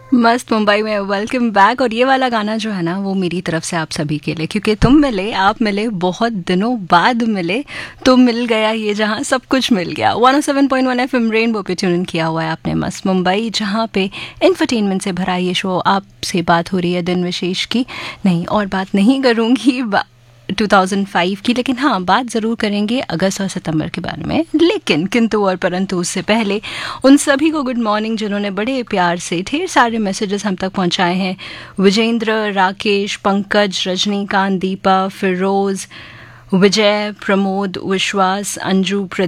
मस्त मुंबई में welcome back. और ये वाला गाना जो है ना वो मेरी तरफ से आप सभी के लिए, क्योंकि तुम मिले, आप मिले, बहुत दिनों बाद मिले, तो मिल गया ये जहां सब कुछ मिल गया। 107.1 एफएम रेनबो पे ट्यून इन किया हुआ है आपने मस्त मुंबई, जहां पे इंफरटेनमेंट से भरा ये शो। आपसे बात हो रही है दिन विशेष की, नहीं और बात नहीं करूंगी 2005 की, लेकिन हाँ बात ज़रूर करेंगे अगस्त और सितंबर के बारे में। लेकिन किंतु और परंतु उससे पहले उन सभी को गुड मॉर्निंग जिन्होंने बड़े प्यार से ढेर सारे मैसेजेस हम तक पहुंचाए हैं। विजेंद्र, राकेश, पंकज, रजनीकांत, दीपा, फिरोज, विजय, प्रमोद, विश्वास, अंजू,